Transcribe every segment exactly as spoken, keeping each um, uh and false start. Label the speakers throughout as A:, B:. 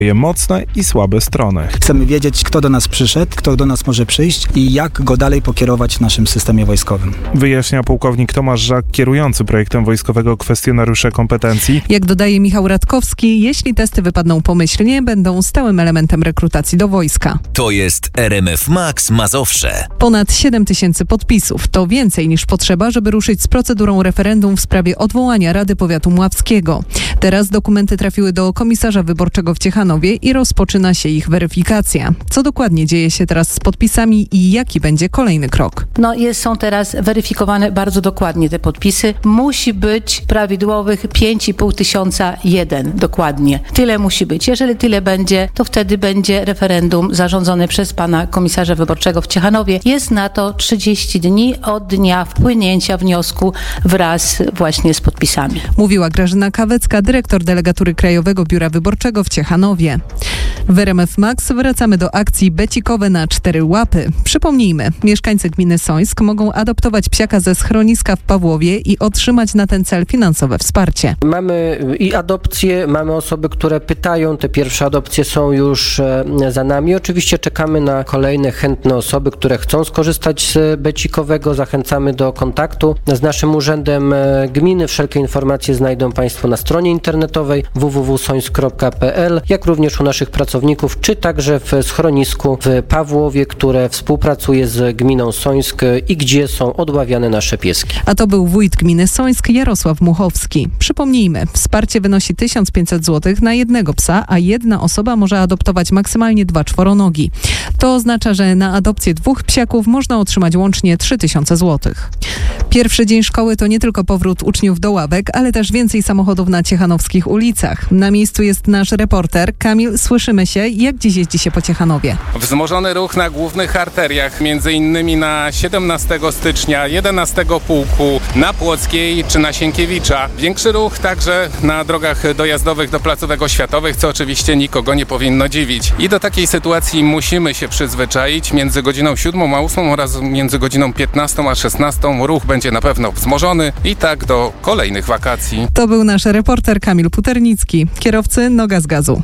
A: mocne i słabe strony.
B: Chcemy wiedzieć, kto do nas przyszedł, kto do nas może przyjść i jak go dalej pokierować w naszym systemie wojskowym.
A: Wyjaśnia pułkownik Tomasz Żak, kierujący projektem wojskowego kwestionariusza kompetencji.
C: Jak dodaje Michał Radkowski, jeśli testy wypadną pomyślnie, będą stałym elementem rekrutacji do wojska.
D: To jest R M F Max Mazowsze.
C: Ponad siedem tysięcy podpisów. To więcej niż potrzeba, żeby ruszyć z procedurą referendum w sprawie odwołania Rady Powiatu Mławskiego. Teraz dokumenty trafiły do komisarza wyborczego w Ciechanowie i rozpoczyna się ich weryfikacja. Co dokładnie dzieje się teraz z podpisami i jaki będzie kolejny krok?
E: No jest, są teraz weryfikowane bardzo dokładnie te podpisy. Musi być prawidłowych pięć i pół tysiąca jeden dokładnie. Tyle musi być. Jeżeli tyle będzie, to wtedy będzie referendum zarządzone przez pana komisarza wyborczego w Ciechanowie. Jest na to trzydzieści dni od dnia wpłynięcia wniosku wraz właśnie z podpisami.
C: Mówiła Grażyna Kawecka, dyrektor delegatury Krajowego Biura Wyborczego w Ciechanowie. W R M F Max wracamy do akcji Becikowe na cztery łapy. Przypomnijmy, mieszkańcy gminy Sońsk mogą adoptować psiaka ze schroniska w Pawłowie i otrzymać na ten cel finansowe wsparcie.
F: Mamy i adopcje, mamy osoby, które pytają, te pierwsze adopcje są już e, za nami. Oczywiście czekamy na kolejne chętne osoby, które chcą skorzystać z becikowego. Zachęcamy do kontaktu z naszym urzędem e, gminy. Wszelkie informacje znajdą Państwo na stronie internetowej w w w kropka sońsk kropka p l, jak również u naszych pracowników, czy także w schronisku w Pawłowie, które współpracuje z gminą Sońsk i gdzie są odławiane nasze pieski.
C: A to był wójt gminy Sońsk Jarosław Muchowski. Przypomnijmy, wsparcie wynosi tysiąc pięćset złotych na jednego psa, a jedna osoba może adoptować maksymalnie dwa czworonogi. To oznacza, że na adopcję dwóch psiaków można otrzymać łącznie trzy tysiące złotych. Pierwszy dzień szkoły to nie tylko powrót uczniów do ławek, ale też więcej samochodów na ciechanowskich ulicach. Na miejscu jest nasz reporter Kamil. Słyszymy się. Jak dziś jeździ się po Ciechanowie?
G: Wzmożony ruch na głównych arteriach, między innymi na siedemnastego stycznia, jedenastego Pułku, na Płockiej czy na Sienkiewicza. Większy ruch także na drogach dojazdowych do placówek oświatowych, co oczywiście nikogo nie powinno dziwić. I do takiej sytuacji musimy się przyzwyczaić. Między godziną siódmą a ósmą oraz między godziną piętnastą a szesnastą ruch będzie na pewno wzmożony i tak do kolejnych wakacji.
C: To był nasz reporter Kamil Puternicki, kierowcy Noga z gazu.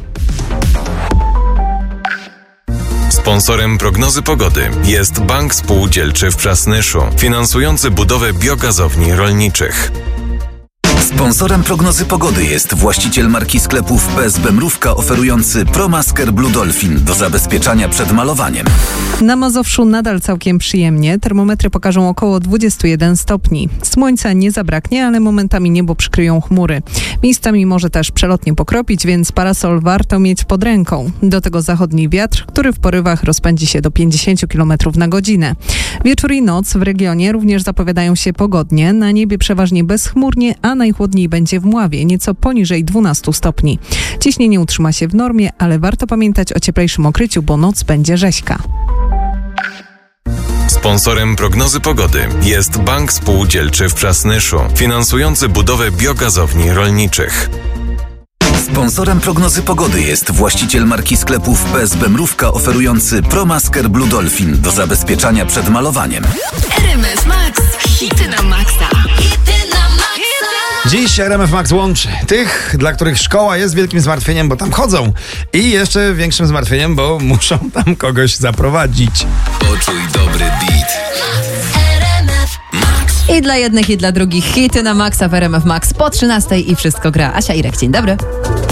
H: Sponsorem prognozy pogody jest Bank Spółdzielczy w Przasnyszu, finansujący budowę biogazowni rolniczych.
D: Sponsorem prognozy pogody jest właściciel marki sklepów P S B Mrówka, oferujący ProMasker Blue Dolphin do zabezpieczania przed malowaniem.
C: Na Mazowszu nadal całkiem przyjemnie. Termometry pokażą około dwadzieścia jeden stopni. Słońca nie zabraknie, ale momentami niebo przykryją chmury. Miejscami może też przelotnie pokropić, więc parasol warto mieć pod ręką. Do tego zachodni wiatr, który w porywach rozpędzi się do pięćdziesiąt kilometrów na godzinę. Wieczór i noc w regionie również zapowiadają się pogodnie. Na niebie przeważnie bezchmurnie, a najchłodniej będzie w Mławie, nieco poniżej dwunastu stopni. Ciśnienie utrzyma się w normie, ale warto pamiętać o cieplejszym okryciu, bo noc będzie rzeźka.
H: Sponsorem prognozy pogody jest Bank Spółdzielczy w Przasnyszu, finansujący budowę biogazowni rolniczych.
D: Sponsorem prognozy pogody jest właściciel marki sklepów P S B Mrówka, oferujący ProMasker Blue Dolphin do zabezpieczania przed malowaniem.
I: R M F Max, hity na maksa. Hity na maksa.
J: Dziś R M F Max łączy tych, dla których szkoła jest wielkim zmartwieniem, bo tam chodzą, i jeszcze większym zmartwieniem, bo muszą tam kogoś zaprowadzić.
D: Poczuj dobry beat.
I: I dla jednych, i dla drugich hity na maksa w R M F Max po trzynastej i wszystko gra. Asia Irek, dzień dobry.